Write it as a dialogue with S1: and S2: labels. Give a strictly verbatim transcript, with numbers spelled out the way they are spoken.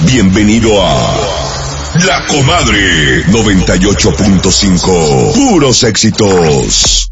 S1: Bienvenido a La Comadre noventa y ocho punto cinco. Puros éxitos.